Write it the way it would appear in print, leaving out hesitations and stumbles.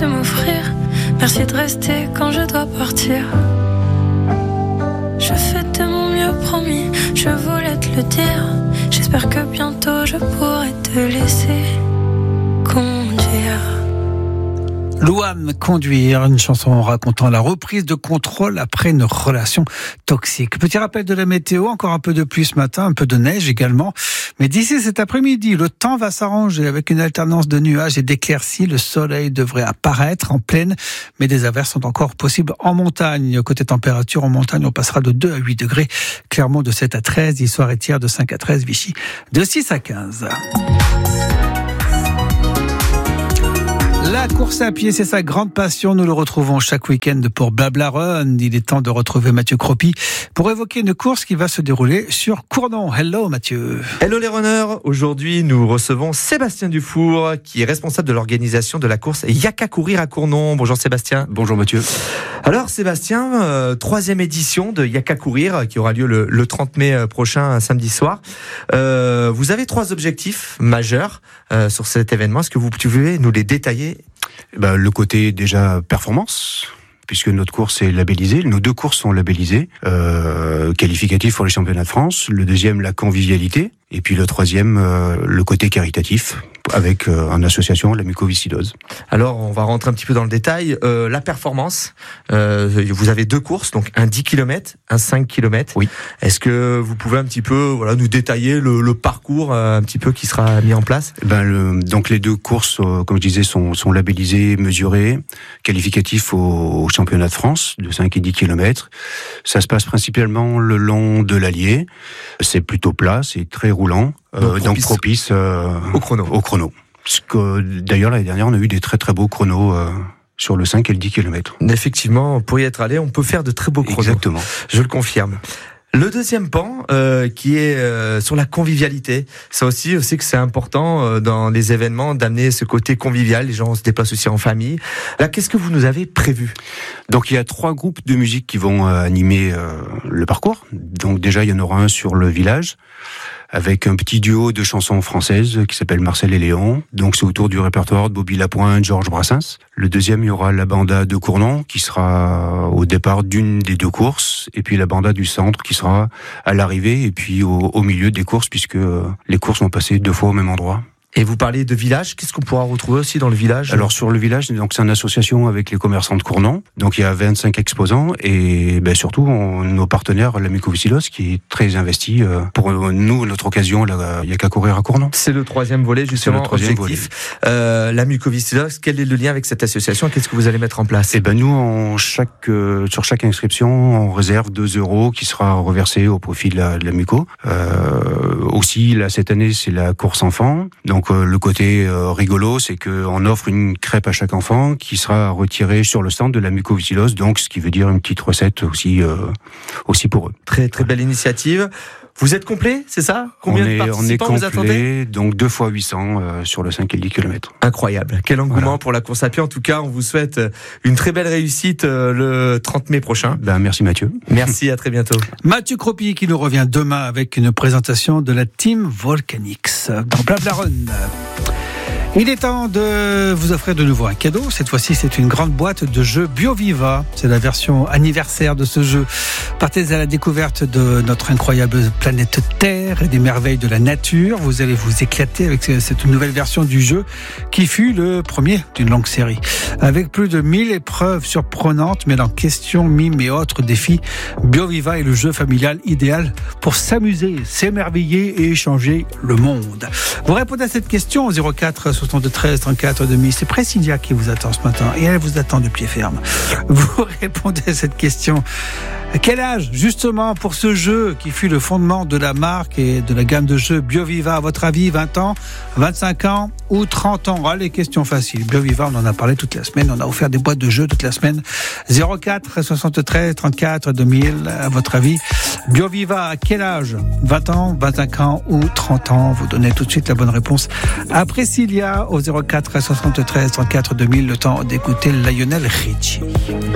de m'offrir. Merci de rester quand je dois partir. Je fais de mon mieux, promis, je voulais te le dire. J'espère que bientôt je pourrai te laisser conduire. Louane, Conduire, une chanson racontant la reprise de contrôle après une relation toxique. Petit rappel de la météo, encore un peu de pluie ce matin, un peu de neige également. Mais d'ici cet après-midi, le temps va s'arranger avec une alternance de nuages et d'éclaircies. Le soleil devrait apparaître en plaine, mais des averses sont encore possibles en montagne. Côté température, en montagne, on passera de 2 à 8 degrés. Clermont de 7 à 13, Issoire et Thiers de 5 à 13, Vichy de 6 à 15. La course à pied, c'est sa grande passion. Nous le retrouvons chaque week-end pour Blabla Run. Il est temps de retrouver Mathieu Cropi pour évoquer une course qui va se dérouler sur Cournon. Hello Mathieu. Hello les runners. Aujourd'hui, nous recevons Sébastien Dufour, qui est responsable de l'organisation de la course Yaka Courir à Cournon. Bonjour Sébastien. Bonjour Mathieu. Alors Sébastien, 3e édition de Yaka Courir qui aura lieu le 30 mai prochain, samedi soir. Vous avez 3 objectifs majeurs sur cet événement. Est-ce que vous pouvez nous les détailler ? Le côté déjà performance, puisque notre course est labellisée. Nos 2 courses sont labellisées, qualificatifs pour les championnats de France. Le 2e, la convivialité. Et puis le 3e, le côté caritatif, avec en association la mucoviscidose. Alors, on va rentrer un petit peu dans le détail. La performance, vous avez 2 courses, donc un 10 km, un 5 km. Oui. Est-ce que vous pouvez un petit peu nous détailler le parcours un petit peu qui sera mis en place ? Donc les 2 courses, comme je disais, sont labellisées, mesurées, qualificatifs au championnat de France de 5 et 10 km. Ça se passe principalement le long de l'Allier. C'est plutôt plat, c'est très roulant, donc propice au chrono. Parce que d'ailleurs l'année dernière on a eu des très très beaux chronos sur le 5 et le 10 km. Effectivement, pour y être allé, on peut faire de très beaux chronos. Exactement. Je le confirme. Le 2e pan, qui est sur la convivialité. Ça aussi, je sais que c'est important dans les événements d'amener ce côté convivial. Les gens se déplacent aussi en famille. Là, qu'est-ce que vous nous avez prévu ? Donc il y a 3 groupes de musique qui vont animer le parcours. Donc déjà il y en aura un sur le village, avec un petit duo de chansons françaises qui s'appelle Marcel et Léon. Donc c'est autour du répertoire de Bobby Lapointe, Georges Brassens. Le 2e, il y aura la banda de Cournon qui sera au départ d'une des 2 courses, et puis la banda du centre qui sera à l'arrivée et puis au milieu des courses, puisque les courses vont passer 2 fois au même endroit. Et vous parlez de village, qu'est-ce qu'on pourra retrouver aussi dans le village ? Alors sur le village, donc c'est une association avec les commerçants de Cournon. Donc il y a 25 exposants et surtout nos partenaires, la mucoviscidose, qui est très investie pour nous, notre occasion, il y a qu'à courir à Cournon. C'est le 3e volet justement, objectif. La mucoviscidose, quel est le lien avec cette association ? Qu'est-ce que vous allez mettre en place ? Nous, sur chaque inscription, on réserve 2 € qui sera reversé au profit de la muco. Aussi, là, cette année, c'est la course enfant. Donc le côté rigolo, c'est qu'on offre une crêpe à chaque enfant qui sera retirée sur le stand de la mucoviscidose, donc ce qui veut dire une petite recette aussi pour eux. Très très belle initiative. Vous êtes complet, c'est ça ? Combien de participants vous attendez ? On est complet, donc 2 fois 800 sur le 5 et le 10 km. Incroyable, quel engouement pour la course à pied. En tout cas, on vous souhaite une très belle réussite le 30 mai prochain. Merci Mathieu. Merci, à très bientôt. Mathieu Cropi qui nous revient demain avec une présentation de la Team Volcanix dans Blabla Run. Il est temps de vous offrir de nouveau un cadeau. Cette fois-ci, c'est une grande boîte de jeux BioViva. C'est la version anniversaire de ce jeu. Partez à la découverte de notre incroyable planète Terre et des merveilles de la nature. Vous allez vous éclater avec cette nouvelle version du jeu qui fut le premier d'une longue série. Avec plus de 1000 épreuves surprenantes, mêlant questions, mimes et autres défis, BioViva est le jeu familial idéal pour s'amuser, s'émerveiller et échanger le monde. Vous répondez à cette question au 04 73 34 2000. C'est Priscilla qui vous attend ce matin et elle vous attend de pied ferme. Vous répondez à cette question. Quel âge, justement, pour ce jeu qui fut le fondement de la marque et de la gamme de jeux BioViva, à votre avis, 20 ans, 25 ans ou 30 ans ? Les questions faciles. BioViva, on en a parlé toute la semaine. On a offert des boîtes de jeux toute la semaine. 04 73 34 2000. À votre avis, BioViva, à quel âge ? 20 ans, 25 ans ou 30 ans ? Vous donnez tout de suite la bonne réponse à Priscilla au 04 73 34 2000. Le temps d'écouter Lionel Richie.